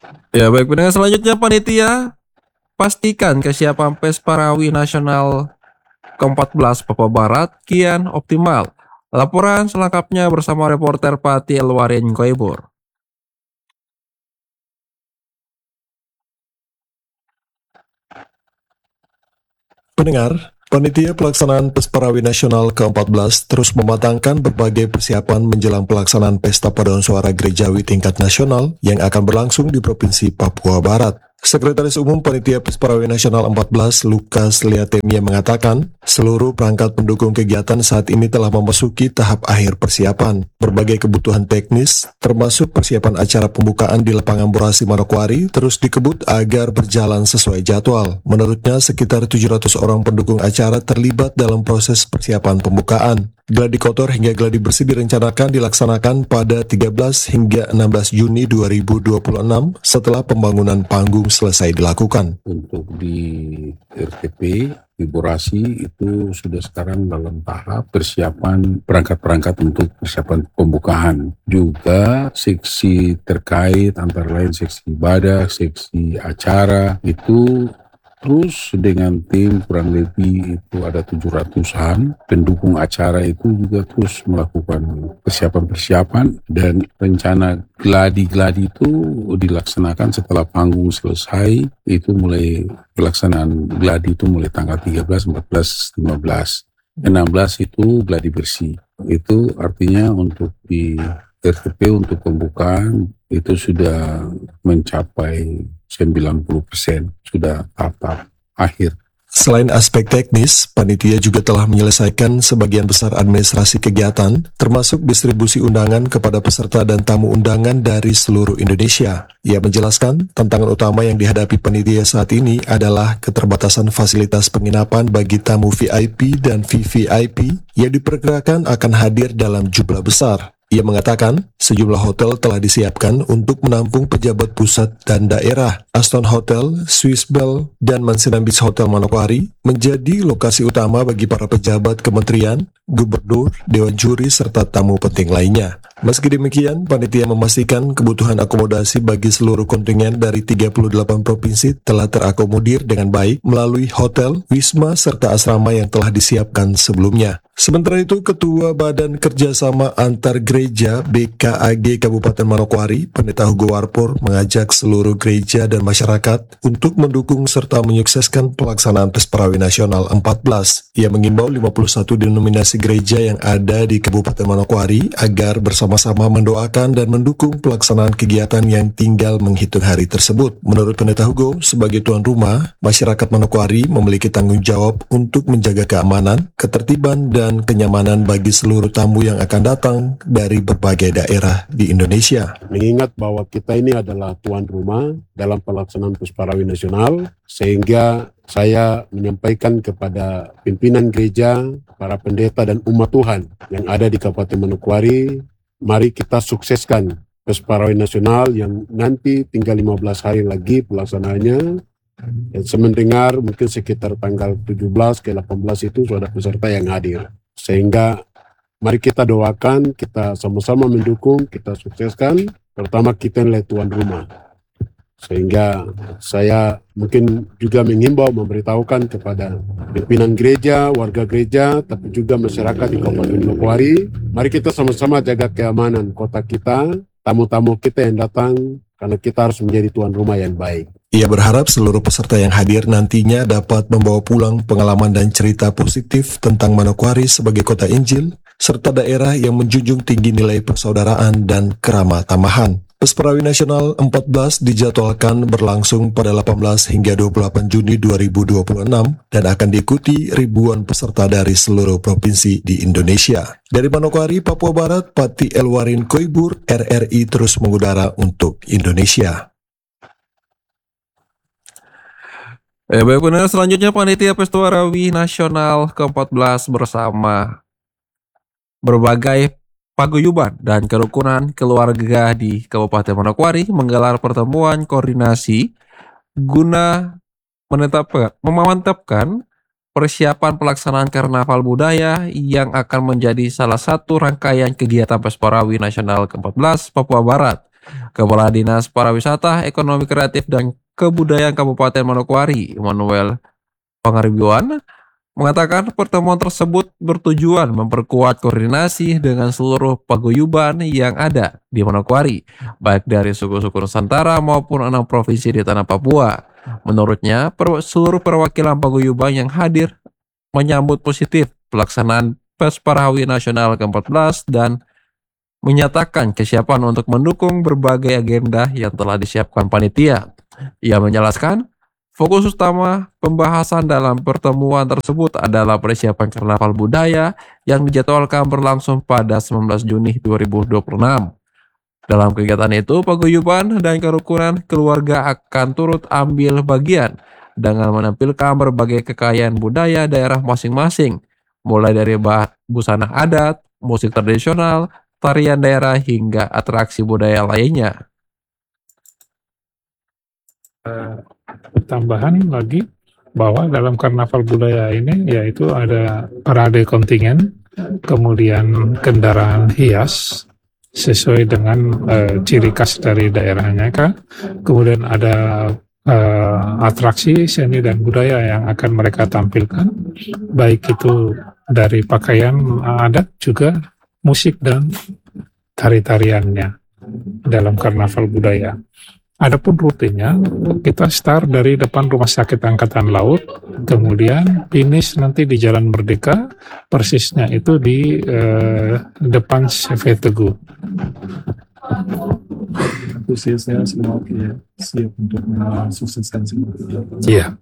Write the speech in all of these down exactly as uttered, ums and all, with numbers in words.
Ya baik, pendengar selanjutnya panitia pastikan kesiapan Pesparawi Nasional keempat belas Papua Barat kian optimal. Laporan selengkapnya bersama reporter Pati Elwarin Koibur. Pendengar, Panitia Pelaksanaan Pesparawi Nasional keempat belas terus mematangkan berbagai persiapan menjelang pelaksanaan Pesta Paduan Suara Gerejawi tingkat nasional yang akan berlangsung di Provinsi Papua Barat. Sekretaris Umum Panitia Pesparawi Nasional empat belas, Lukas Liatemia mengatakan, seluruh perangkat pendukung kegiatan saat ini telah memasuki tahap akhir persiapan. Berbagai kebutuhan teknis, termasuk persiapan acara pembukaan di lapangan Borasi Manokwari, terus dikebut agar berjalan sesuai jadwal. Menurutnya, sekitar tujuh ratus orang pendukung acara terlibat dalam proses persiapan pembukaan. Gladi kotor hingga gladi bersih direncanakan dilaksanakan pada tiga belas hingga enam belas Juni dua ribu dua puluh enam setelah pembangunan panggung selesai dilakukan. Untuk di R T P, di Borasi itu sudah sekarang dalam tahap persiapan perangkat-perangkat untuk persiapan pembukaan. Juga seksi terkait antara lain seksi ibadah, seksi acara itu terus dengan tim kurang lebih itu ada tujuh ratusan pendukung acara itu juga terus melakukan persiapan-persiapan dan rencana gladi-gladi itu dilaksanakan setelah panggung selesai. Itu mulai pelaksanaan gladi itu mulai tanggal tiga belas, empat belas, lima belas, enam belas itu gladi bersih. Itu artinya untuk di R T P untuk pembukaan itu sudah mencapai sembilan puluh persen, sudah tahap akhir. Selain aspek teknis, panitia juga telah menyelesaikan sebagian besar administrasi kegiatan, termasuk distribusi undangan kepada peserta dan tamu undangan dari seluruh Indonesia. Ia menjelaskan, tantangan utama yang dihadapi panitia saat ini adalah keterbatasan fasilitas penginapan bagi tamu V I P dan V V I P yang diperkirakan akan hadir dalam jumlah besar. Ia mengatakan, sejumlah hotel telah disiapkan untuk menampung pejabat pusat dan daerah. Aston Hotel, Swiss Bell, dan Mansinan Beach Hotel Manokwari menjadi lokasi utama bagi para pejabat kementerian, gubernur, dewan juri, serta tamu penting lainnya. Meski demikian, panitia memastikan kebutuhan akomodasi bagi seluruh kontingen dari tiga puluh delapan provinsi telah terakomodir dengan baik melalui hotel, wisma, serta asrama yang telah disiapkan sebelumnya. Sementara itu, Ketua Badan Kerjasama Antar Gereja B K A G Kabupaten Manokwari, Pendeta Hugo Warpor, mengajak seluruh gereja dan masyarakat untuk mendukung serta menyukseskan pelaksanaan Pesparawi Nasional empat belas. Ia mengimbau lima puluh satu denominasi gereja yang ada di Kabupaten Manokwari agar bersama-sama mendoakan dan mendukung pelaksanaan kegiatan yang tinggal menghitung hari tersebut. Menurut Pendeta Hugo, sebagai tuan rumah, masyarakat Manokwari memiliki tanggung jawab untuk menjaga keamanan, ketertiban, dan dan kenyamanan bagi seluruh tamu yang akan datang dari berbagai daerah di Indonesia. Mengingat bahwa kita ini adalah tuan rumah dalam pelaksanaan Pesparawi Nasional, sehingga saya menyampaikan kepada pimpinan gereja, para pendeta dan umat Tuhan yang ada di Kabupaten Manokwari, mari kita sukseskan Pesparawi Nasional yang nanti tinggal lima belas hari lagi pelaksanaannya. Dan saya mendengar mungkin sekitar tanggal tujuh belas ke delapan belas itu sudah peserta yang hadir. Sehingga mari kita doakan, kita sama-sama mendukung, kita sukseskan. Pertama kita nilai tuan rumah. Sehingga saya mungkin juga mengimbau, memberitahukan kepada pimpinan gereja, warga gereja, tapi juga masyarakat di Kabupaten Manokwari. Mari kita sama-sama jaga keamanan kota kita, tamu-tamu kita yang datang, karena kita harus menjadi tuan rumah yang baik. Ia berharap seluruh peserta yang hadir nantinya dapat membawa pulang pengalaman dan cerita positif tentang Manokwari sebagai kota Injil, serta daerah yang menjunjung tinggi nilai persaudaraan dan keramah tamahan. Pesparawi Nasional empat belas dijadwalkan berlangsung pada delapan belas hingga dua puluh delapan Juni dua ribu dua puluh enam dan akan diikuti ribuan peserta dari seluruh provinsi di Indonesia. Dari Manokwari, Papua Barat, Pati Elwarin Koibur, R R I terus mengudara untuk Indonesia. Eh, baik pendengar, selanjutnya Panitia Pesparawi Nasional keempat belas bersama berbagai paguyuban dan kerukunan keluarga di Kabupaten Manokwari menggelar pertemuan koordinasi guna menetapkan, memantapkan persiapan pelaksanaan Karnaval Budaya yang akan menjadi salah satu rangkaian kegiatan Pesparawi Nasional keempat belas Papua Barat. Kepala Dinas Pariwisata, Ekonomi Kreatif, dan Kebudayaan Kabupaten Manokwari, Immanuel Pangaribuan, mengatakan pertemuan tersebut bertujuan memperkuat koordinasi dengan seluruh paguyuban yang ada di Manokwari, baik dari suku-suku Nusantara maupun enam provinsi di tanah Papua. Menurutnya, per- seluruh perwakilan paguyuban yang hadir menyambut positif pelaksanaan Pes Parawi Nasional ke empat belas dan menyatakan kesiapan untuk mendukung berbagai agenda yang telah disiapkan panitia. Ia menjelaskan, fokus utama pembahasan dalam pertemuan tersebut adalah persiapan Karnaval Budaya yang dijadwalkan berlangsung pada sembilan belas Juni dua ribu dua puluh enam. Dalam kegiatan itu, paguyuban dan kerukunan keluarga akan turut ambil bagian dengan menampilkan berbagai kekayaan budaya daerah masing-masing, mulai dari bah- busana adat, musik tradisional, tarian daerah, hingga atraksi budaya lainnya. Tambahan lagi bahwa dalam karnaval budaya ini yaitu ada parade kontingen, kemudian kendaraan hias sesuai dengan eh, ciri khas dari daerahnya kan, kemudian ada eh, atraksi seni dan budaya yang akan mereka tampilkan, baik itu dari pakaian adat juga musik dan tari-tariannya dalam karnaval budaya. Adapun rutinnya, kita start dari depan Rumah Sakit Angkatan Laut, kemudian finish nanti di Jalan Merdeka, persisnya itu di eh, depan C V Teguh. Antusiasnya semua ya, siap untuk mensukseskan semua. Iya.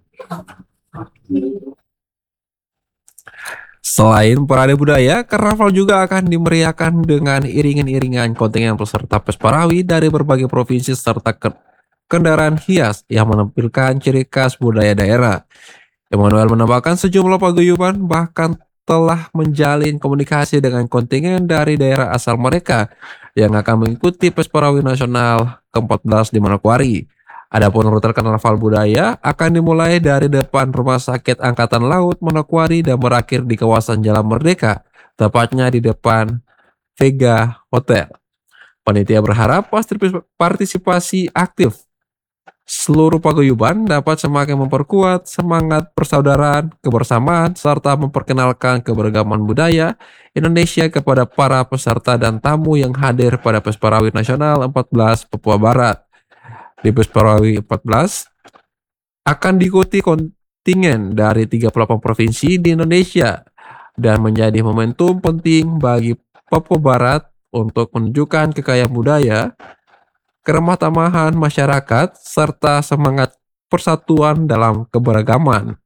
Selain parade budaya, karnaval juga akan dimeriahkan dengan iringan-iringan kontingen peserta Pes Parawi dari berbagai provinsi serta ke- kendaraan hias yang menampilkan ciri khas budaya daerah. Immanuel menambahkan sejumlah paguyuban bahkan telah menjalin komunikasi dengan kontingen dari daerah asal mereka yang akan mengikuti Pes Parawi Nasional ke empat belas di Manokwari. Adapun rute karnaval budaya akan dimulai dari depan Rumah Sakit Angkatan Laut Manokwari dan berakhir di kawasan Jalan Merdeka, tepatnya di depan Vega Hotel. Panitia berharap partisipasi aktif seluruh paguyuban dapat semakin memperkuat semangat persaudaraan, kebersamaan, serta memperkenalkan keberagaman budaya Indonesia kepada para peserta dan tamu yang hadir pada Pes Parawi Nasional empat belas Papua Barat. Di Pes Parawi empat belas akan diikuti kontingen dari tiga puluh delapan provinsi di Indonesia dan menjadi momentum penting bagi Papua Barat untuk menunjukkan kekayaan budaya, keramah tamahan masyarakat, serta semangat persatuan dalam keberagaman.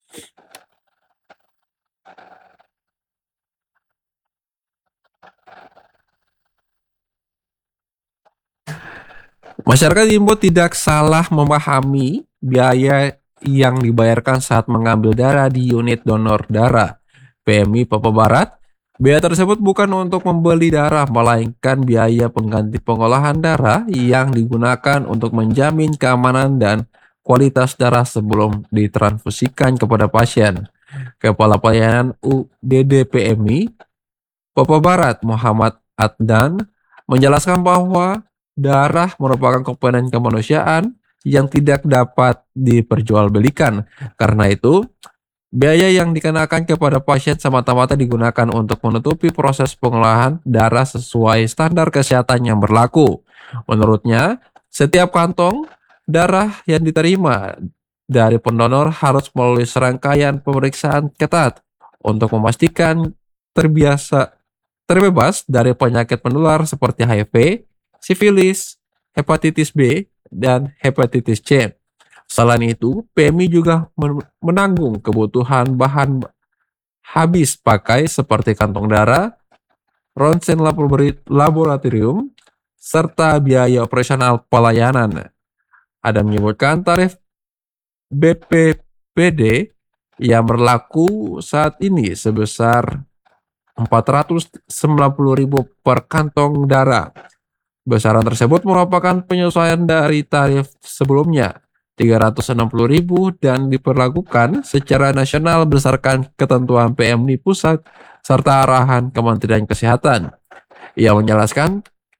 Masyarakat diimbau tidak salah memahami biaya yang dibayarkan saat mengambil darah di unit donor darah. P M I Papua Barat, biaya tersebut bukan untuk membeli darah, melainkan biaya pengganti pengolahan darah yang digunakan untuk menjamin keamanan dan kualitas darah sebelum ditransfusikan kepada pasien. Kepala Pelayanan U D D P M I Papua Barat, Muhammad Adnan, menjelaskan bahwa darah merupakan komponen kemanusiaan yang tidak dapat diperjualbelikan. Karena itu, biaya yang dikenakan kepada pasien semata-mata digunakan untuk menutupi proses pengolahan darah sesuai standar kesehatan yang berlaku. Menurutnya, setiap kantong darah yang diterima dari pendonor harus melalui serangkaian pemeriksaan ketat untuk memastikan terbiasa terbebas dari penyakit menular seperti H I V, sifilis, hepatitis B, dan hepatitis C. Selain itu, P M I juga menanggung kebutuhan bahan habis pakai seperti kantong darah, ronsen laboratorium, serta biaya operasional pelayanan. Ada menyebutkan tarif B P P D yang berlaku saat ini sebesar empat ratus sembilan puluh ribu per kantong darah. Besaran tersebut merupakan penyesuaian dari tarif sebelumnya tiga ratus enam puluh ribu dan diperlakukan secara nasional berdasarkan ketentuan P M I pusat serta arahan Kementerian Kesehatan. Ia menjelaskan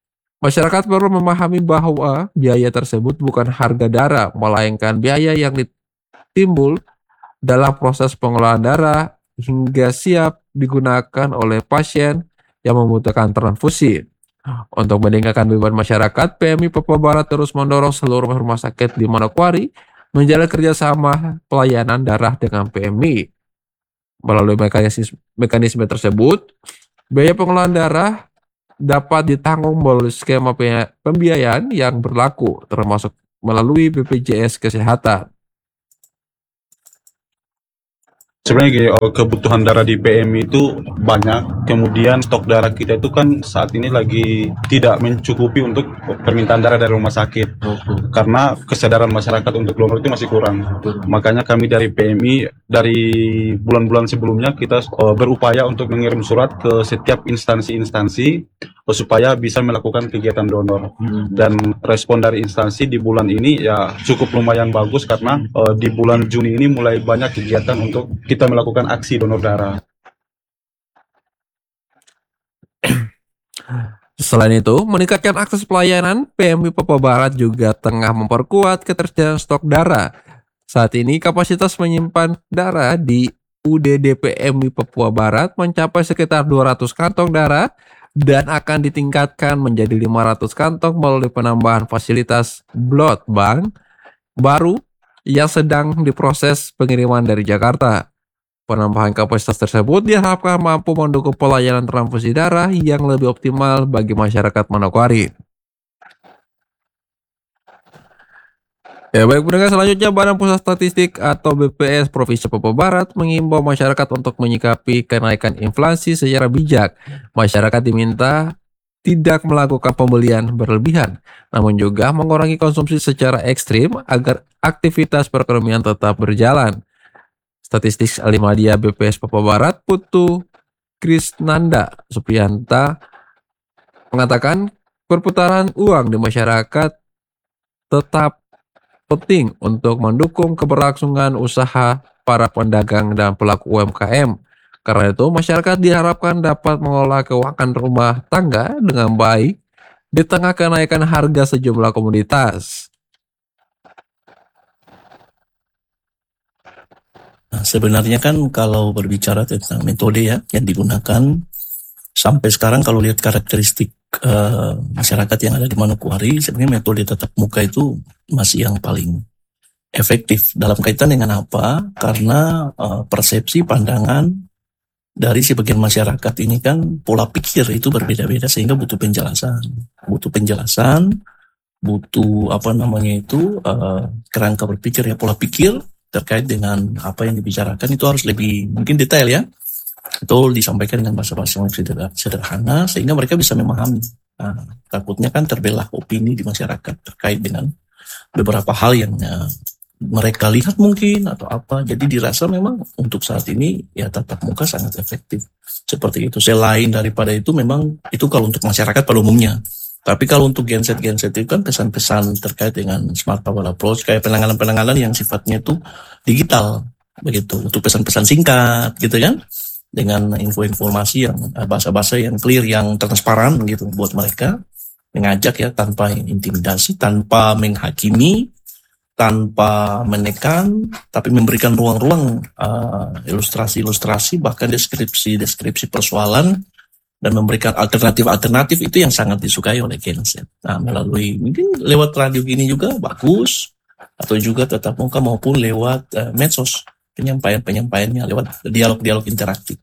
Masyarakat perlu memahami bahwa biaya tersebut bukan harga darah, melainkan biaya yang timbul dalam proses pengolahan darah hingga siap digunakan oleh pasien yang membutuhkan transfusi. Untuk meningkatkan beban masyarakat, P M I Papua Barat terus mendorong seluruh rumah sakit di Manokwari menjalin kerjasama pelayanan darah dengan P M I. Melalui mekanisme, mekanisme tersebut, biaya pengolahan darah dapat ditanggung melalui skema pembiayaan yang berlaku, termasuk melalui B P J S Kesehatan. Sebenarnya gini, oh, kebutuhan darah di P M I itu banyak, kemudian stok darah kita itu kan saat ini lagi tidak mencukupi untuk permintaan darah dari rumah sakit, karena kesadaran masyarakat untuk donor itu masih kurang. Makanya kami dari P M I dari bulan-bulan sebelumnya kita uh, berupaya untuk mengirim surat ke setiap instansi-instansi uh, supaya bisa melakukan kegiatan donor. Dan respon dari instansi di bulan ini ya cukup lumayan bagus, karena uh, di bulan Juni ini mulai banyak kegiatan untuk kita melakukan aksi donor darah. Selain itu, meningkatkan akses pelayanan, P M I Papua Barat juga tengah memperkuat ketersediaan stok darah. Saat ini kapasitas menyimpan darah di U D D P M I Papua Barat mencapai sekitar dua ratus kantong darah dan akan ditingkatkan menjadi lima ratus kantong melalui penambahan fasilitas blood bank baru yang sedang diproses pengiriman dari Jakarta. Penambahan kapasitas tersebut diharapkan mampu mendukung pelayanan transfusi darah yang lebih optimal bagi masyarakat Manokwari. Ya baik pendengar, selanjutnya Badan Pusat Statistik atau B P S Provinsi Papua Barat mengimbau masyarakat untuk menyikapi kenaikan inflasi secara bijak. Masyarakat diminta tidak melakukan pembelian berlebihan, namun juga mengurangi konsumsi secara ekstrim agar aktivitas perekonomian tetap berjalan. Statistik Alimadia B P S Papua Barat, Putu Krisnanda Suprianta, mengatakan perputaran uang di masyarakat tetap penting untuk mendukung keberlangsungan usaha para pedagang dan pelaku U M K M. Karena itu, masyarakat diharapkan dapat mengelola keuangan rumah tangga dengan baik di tengah kenaikan harga sejumlah komoditas. Nah, sebenarnya kan kalau berbicara tentang metode ya yang digunakan sampai sekarang, kalau lihat karakteristik uh, masyarakat yang ada di Manokwari, sebenarnya metode tatap muka itu masih yang paling efektif. Dalam kaitan dengan apa? Karena uh, persepsi pandangan dari sebagian masyarakat ini kan pola pikir itu berbeda-beda, sehingga butuh penjelasan, butuh penjelasan, butuh apa namanya itu uh, kerangka berpikir ya, pola pikir terkait dengan apa yang dibicarakan itu harus lebih mungkin detail ya, betul disampaikan dengan bahasa-bahasa yang sederhana sehingga mereka bisa memahami. Nah, takutnya kan terbelah opini di masyarakat terkait dengan beberapa hal yang uh, mereka lihat mungkin atau apa. Jadi dirasa memang untuk saat ini ya tatap muka sangat efektif seperti itu. Selain daripada itu, memang itu kalau untuk masyarakat pada umumnya. Tapi kalau untuk genset-genset itu kan pesan-pesan terkait dengan smart power approach, kayak penanganan-penanganan yang sifatnya itu digital, begitu. Untuk pesan-pesan singkat, gitu kan, dengan info-informasi yang bahasa-bahasa yang clear, yang transparan, gitu, buat mereka mengajak ya tanpa intimidasi, tanpa menghakimi, tanpa menekan, tapi memberikan ruang-ruang uh, ilustrasi-ilustrasi, bahkan deskripsi-deskripsi persoalan, dan memberikan alternatif-alternatif itu yang sangat disukai oleh genset. Nah, melalui mungkin lewat radio gini juga bagus, atau juga tatap muka maupun lewat uh, medsos, penyampaian-penyampaiannya lewat dialog-dialog interaktif.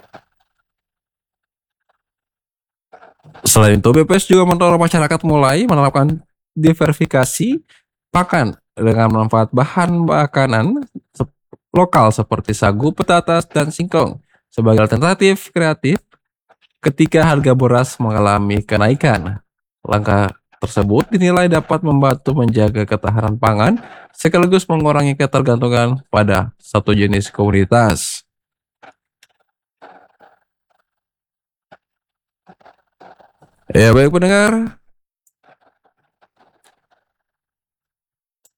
Selain itu, B P S juga mendorong masyarakat mulai menerapkan diversifikasi pakan dengan memanfaat bahan makanan lokal seperti sagu, petatas, dan singkong sebagai alternatif kreatif ketika harga beras mengalami kenaikan. Langkah tersebut dinilai dapat membantu menjaga ketahanan pangan sekaligus mengurangi ketergantungan pada satu jenis komoditas. Ya baik pendengar,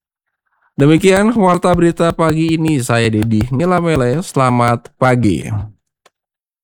demikian warta berita pagi ini. Saya Dedi Nilamele, selamat pagi.